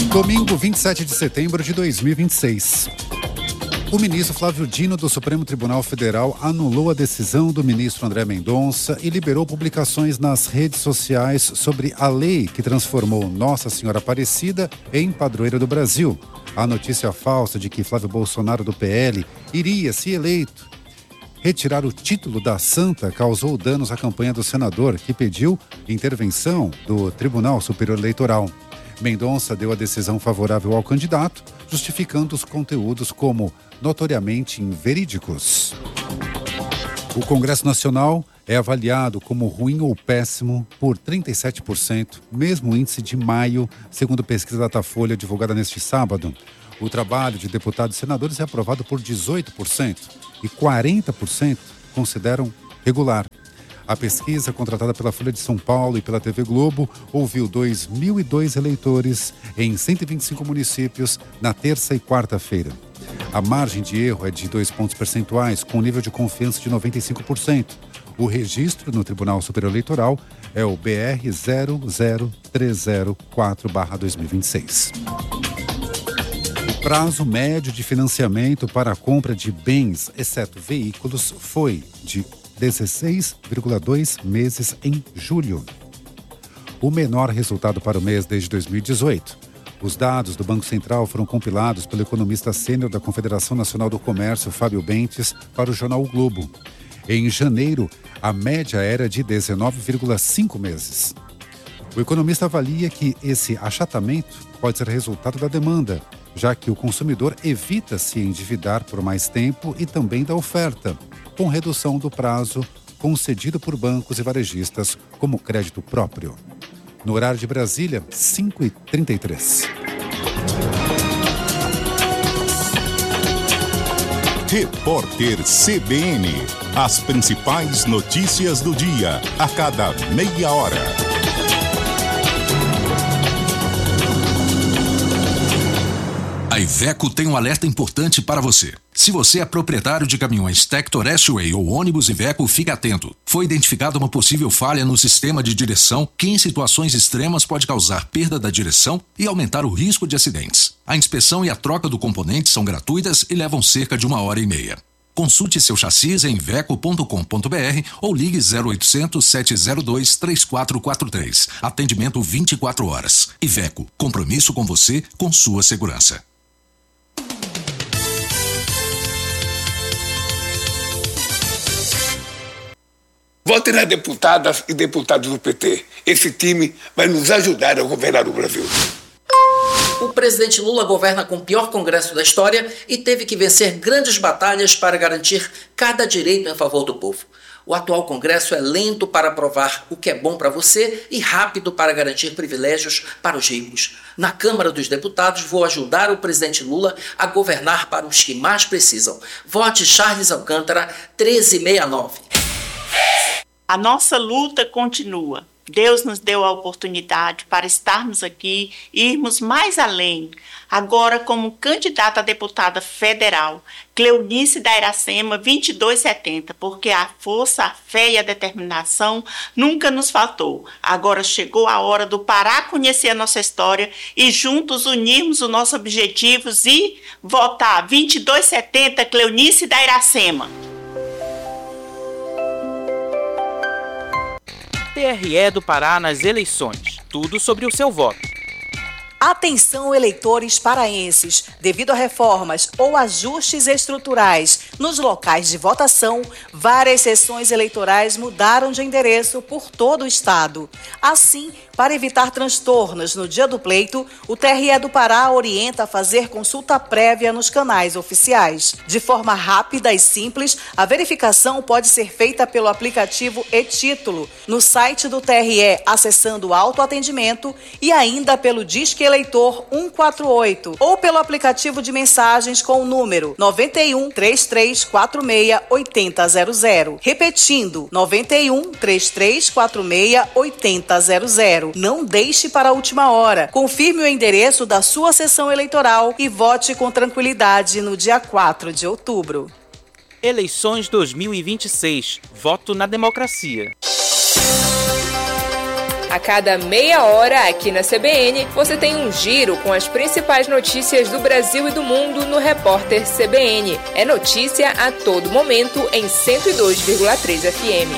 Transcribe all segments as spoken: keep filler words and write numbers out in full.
Domingo, vinte e sete de setembro de dois mil e vinte e seis. O ministro Flávio Dino do Supremo Tribunal Federal anulou a decisão do ministro André Mendonça e liberou publicações nas redes sociais sobre a lei que transformou Nossa Senhora Aparecida em padroeira do Brasil. A notícia falsa de que Flávio Bolsonaro do P L iria, se eleito, retirar o título da santa causou danos à campanha do senador, que pediu intervenção do Tribunal Superior Eleitoral. Mendonça deu a decisão favorável ao candidato, justificando os conteúdos como notoriamente inverídicos. O Congresso Nacional é avaliado como ruim ou péssimo por trinta e sete por cento, mesmo índice de maio, segundo pesquisa Datafolha divulgada neste sábado. O trabalho de deputados e senadores é aprovado por dezoito por cento e quarenta por cento consideram regular. A pesquisa, contratada pela Folha de São Paulo e pela T V Globo, ouviu dois mil e dois eleitores em cento e vinte e cinco municípios na terça e quarta-feira. A margem de erro é de dois pontos percentuais, com nível de confiança de noventa e cinco por cento. O registro no Tribunal Superior Eleitoral é o B R zero zero três zero quatro barra dois mil e vinte e seis. O prazo médio de financiamento para a compra de bens, exceto veículos, foi de dezesseis vírgula dois meses em julho. O menor resultado para o mês desde dois mil e dezoito. Os dados do Banco Central foram compilados pelo economista sênior da Confederação Nacional do Comércio, Fábio Bentes, para o jornal O Globo. Em janeiro, a média era de dezenove vírgula cinco meses. O economista avalia que esse achatamento pode ser resultado da demanda, já que o consumidor evita se endividar por mais tempo, e também da oferta, com redução do prazo concedido por bancos e varejistas como crédito próprio. No horário de Brasília, cinco e trinta e três. Repórter C B N. As principais notícias do dia, a cada meia hora. A Iveco tem um alerta importante para você. Se você é proprietário de caminhões Tector S-Way ou ônibus Iveco, fique atento. Foi identificada uma possível falha no sistema de direção que, em situações extremas, pode causar perda da direção e aumentar o risco de acidentes. A inspeção e a troca do componente são gratuitas e levam cerca de uma hora e meia. Consulte seu chassi em iveco ponto com ponto b r ou ligue zero oitocentos, sete zero dois, três quatro quatro três. Atendimento vinte e quatro horas. Iveco, compromisso com você, com sua segurança. Votem nas deputadas e deputados do P T. Esse time vai nos ajudar a governar o Brasil. O presidente Lula governa com o pior Congresso da história e teve que vencer grandes batalhas para garantir cada direito em favor do povo. O atual Congresso é lento para aprovar o que é bom para você e rápido para garantir privilégios para os ricos. Na Câmara dos Deputados, vou ajudar o presidente Lula a governar para os que mais precisam. Vote Charles Alcântara, treze sessenta e nove. A nossa luta continua. Deus nos deu a oportunidade para estarmos aqui e irmos mais além. Agora, como candidata a deputada federal, Cleonice da Iracema, vinte e dois setenta, porque a força, a fé e a determinação nunca nos faltou. Agora chegou a hora do Pará conhecer a nossa história e juntos unirmos os nossos objetivos e votar vinte e dois setenta, Cleonice da Iracema. T R E do Pará nas eleições. Tudo sobre o seu voto. Atenção, eleitores paraenses, devido a reformas ou ajustes estruturais nos locais de votação, várias sessões eleitorais mudaram de endereço por todo o estado. Assim, para evitar transtornos no dia do pleito, o T R E do Pará orienta a fazer consulta prévia nos canais oficiais. De forma rápida e simples, a verificação pode ser feita pelo aplicativo e-Título, no site do T R E, acessando o autoatendimento, e ainda pelo Disque Eleitor cento e quarenta e oito ou pelo aplicativo de mensagens com o número nove um, três três quatro seis, oito zero zero zero. Repetindo, nove um, três três quatro seis, oito zero zero. Não deixe para a última hora. Confirme o endereço da sua sessão eleitoral e vote com tranquilidade no dia quatro de outubro. Eleições dois mil e vinte e seis. Voto na democracia. A cada meia hora, aqui na C B N, você tem um giro com as principais notícias do Brasil e do mundo no Repórter C B N. É notícia a todo momento em cento e dois vírgula três F M.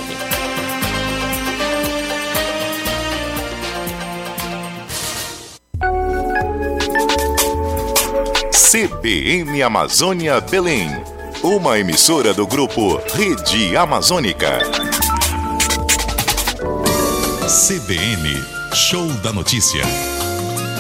C B N Amazônia Belém, uma emissora do grupo Rede Amazônica. C B N, Show da Notícia.